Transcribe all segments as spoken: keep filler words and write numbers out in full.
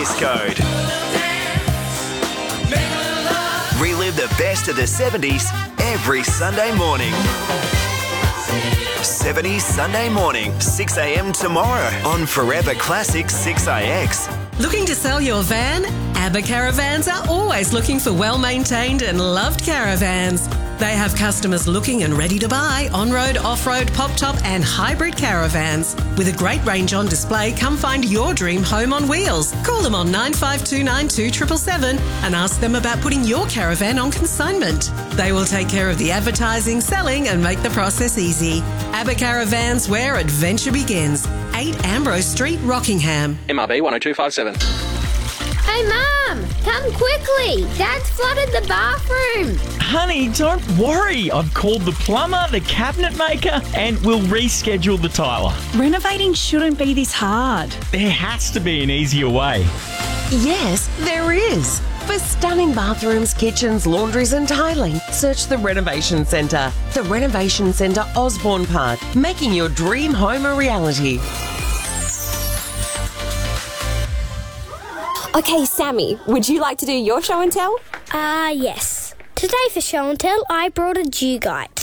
code. Relive the best of the seventies every Sunday morning. seventies Sunday morning, six a.m. tomorrow on Forever Classic six A X. Looking to sell your van? ABBA Caravans are always looking for well-maintained and loved caravans. They have customers looking and ready to buy on-road, off-road, pop-top and hybrid caravans. With a great range on display, come find your dream home on wheels. Call them on nine five two nine two seven seven seven and ask them about putting your caravan on consignment. They will take care of the advertising, selling and make the process easy. ABBA Caravans, where adventure begins. eight Ambrose Street, Rockingham. M R B one oh two five seven. Hey, Mum, come quickly. Dad's flooded the bathroom. Honey, don't worry. I've called the plumber, the cabinet maker, and we'll reschedule the tiler. Renovating shouldn't be this hard. There has to be an easier way. Yes, there is. For stunning bathrooms, kitchens, laundries and tiling, search the Renovation Centre. The Renovation Centre, Osborne Park, making your dream home a reality. Okay, Sammy, would you like to do your show and tell? Ah, uh, yes. Today for show and tell, I brought a Dugite.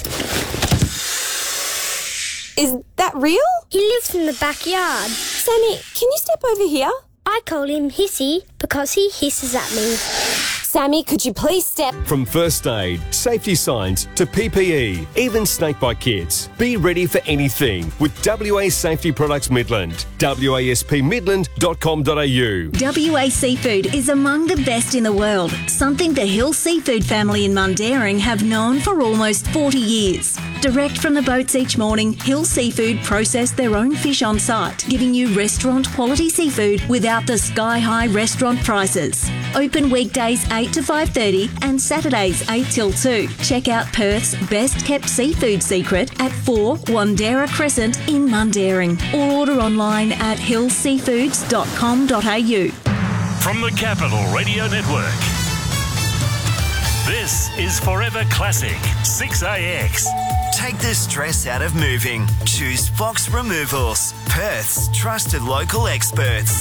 Is that real? He lives in the backyard. Sammy, can you step over here? I call him Hissy because he hisses at me. Sammy, could you please step... From first aid, safety signs to P P E, even snakebite kits. Be ready for anything with W A Safety Products Midland. W A S P midland dot com dot a u. W A Seafood is among the best in the world, something the Hill Seafood family in Mundaring have known for almost forty years. Direct from the boats each morning, Hill Seafood process their own fish on site, giving you restaurant quality seafood without the sky-high restaurant prices. Open weekdays eight to five thirty and Saturdays eight till two. Check out Perth's best-kept seafood secret at four Wandera Crescent in Mundaring or order online at hill seafoods dot com dot a u. From the Capital Radio Network, this is Forever Classic six A X. Take the stress out of moving. Choose Fox Removals, Perth's trusted local experts.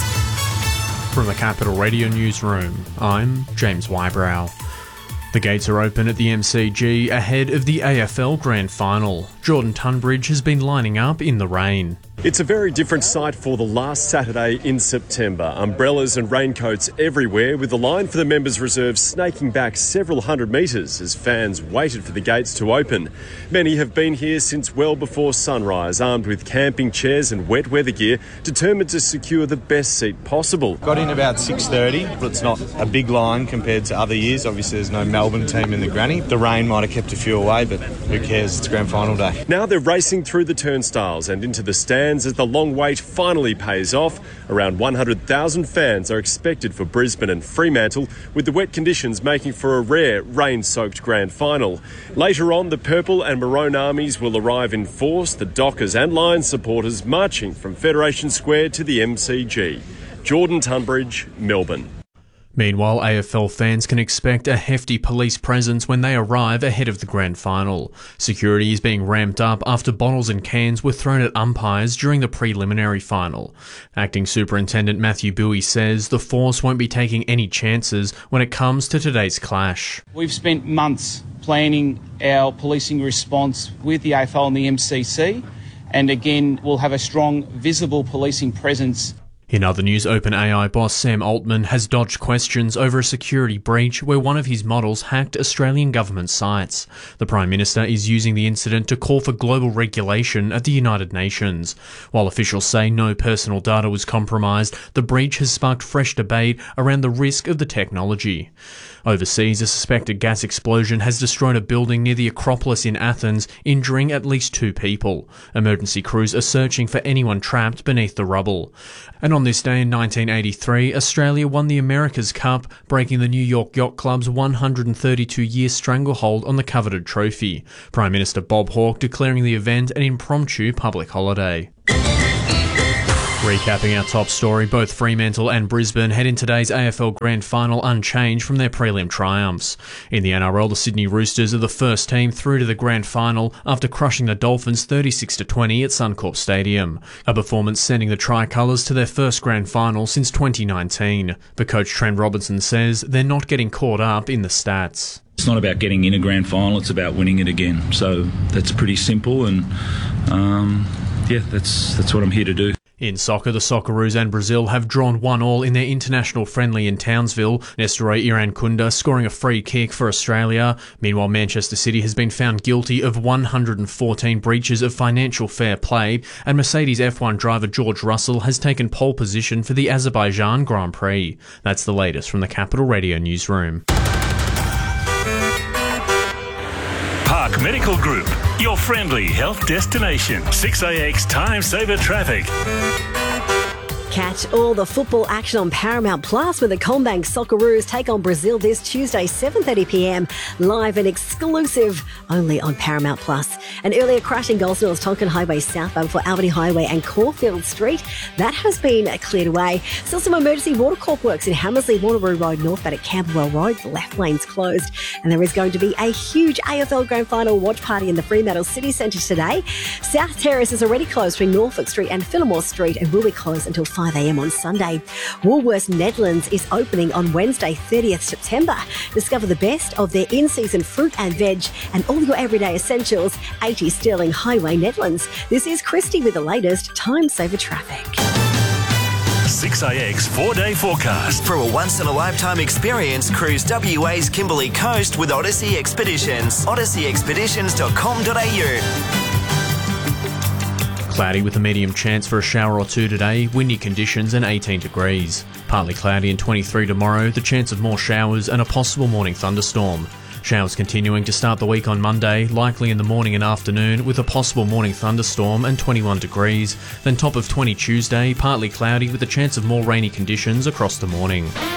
From the Capital Radio Newsroom, I'm James Wybrow. The gates are open at the M C G ahead of the A F L Grand Final. Jordan Tunbridge has been lining up in the rain. It's a very different sight for the last Saturday in September. Umbrellas and raincoats everywhere, with the line for the members' reserve snaking back several hundred metres as fans waited for the gates to open. Many have been here since well before sunrise, armed with camping chairs and wet weather gear, determined to secure the best seat possible. Got in about six thirty. It's not a big line compared to other years. Obviously, there's no Melbourne team in the granny. The rain might have kept a few away, but who cares? It's grand final day. Now they're racing through the turnstiles and into the stands as the long wait finally pays off. Around one hundred thousand fans are expected for Brisbane and Fremantle, with the wet conditions making for a rare rain-soaked grand final. Later on, the Purple and Maroon armies will arrive in force, the Dockers and Lions supporters marching from Federation Square to the M C G. Jordan Tunbridge, Melbourne. Meanwhile, A F L fans can expect a hefty police presence when they arrive ahead of the grand final. Security is being ramped up after bottles and cans were thrown at umpires during the preliminary final. Acting Superintendent Matthew Bowie says the force won't be taking any chances when it comes to today's clash. We've spent months planning our policing response with the A F L and the M C C, and again, we'll have a strong, visible policing presence. In other news, OpenAI boss Sam Altman has dodged questions over a security breach where one of his models hacked Australian government sites. The Prime Minister is using the incident to call for global regulation at the United Nations. While officials say no personal data was compromised, the breach has sparked fresh debate around the risk of the technology. Overseas, a suspected gas explosion has destroyed a building near the Acropolis in Athens, injuring at least two people. Emergency crews are searching for anyone trapped beneath the rubble. And on this day in nineteen eighty-three, Australia won the America's Cup, breaking the New York Yacht Club's one hundred thirty-two year stranglehold on the coveted trophy. Prime Minister Bob Hawke declaring the event an impromptu public holiday. Recapping our top story, both Fremantle and Brisbane head in today's A F L Grand Final unchanged from their prelim triumphs. In the N R L, the Sydney Roosters are the first team through to the Grand Final after crushing the Dolphins thirty-six to twenty at Suncorp Stadium, a performance sending the Tricolours to their first Grand Final since twenty nineteen. But coach Trent Robinson says they're not getting caught up in the stats. It's not about getting in a grand final, it's about winning it again. So that's pretty simple, and um, yeah, that's that's what I'm here to do. In soccer, the Socceroos and Brazil have drawn one all in their international friendly in Townsville, Nestor Irankunda scoring a free kick for Australia. Meanwhile, Manchester City has been found guilty of one hundred fourteen breaches of financial fair play, and Mercedes F one driver George Russell has taken pole position for the Azerbaijan Grand Prix. That's the latest from the Capital Radio newsroom. Park Medical Group, your friendly health destination. six A X Time Saver Traffic. Catch all the football action on Paramount Plus when the Combank Socceroos take on Brazil this Tuesday, seven thirty p m, live and exclusive only on Paramount Plus. An earlier crash in Goldstein Tonkin Highway southbound for Albany Highway and Caulfield Street. That has been cleared away. Still some emergency water corp works in Hammersley, Waterloo Road, northbound at Camberwell Road. The left lane's closed. And there is going to be a huge A F L Grand Final watch party in the Fremantle City Centre today. South Terrace is already closed between Norfolk Street and Fillmore Street and will be closed until five a m on Sunday. Woolworths Nedlands is opening on Wednesday, thirtieth September. Discover the best of their in-season fruit and veg and all your everyday essentials. eighty Sterling Highway, Nedlands. This is Christy with the latest Time Saver Traffic. six A X four-day forecast. For a once-in-a-lifetime experience, cruise W A's Kimberley Coast with Odyssey Expeditions. odyssey expeditions dot com dot a u. Cloudy with a medium chance for a shower or two today, windy conditions and eighteen degrees. Partly cloudy and twenty-three tomorrow, the chance of more showers and a possible morning thunderstorm. Showers continuing to start the week on Monday, likely in the morning and afternoon with a possible morning thunderstorm and twenty-one degrees. Then top of twenty Tuesday, partly cloudy with a chance of more rainy conditions across the morning.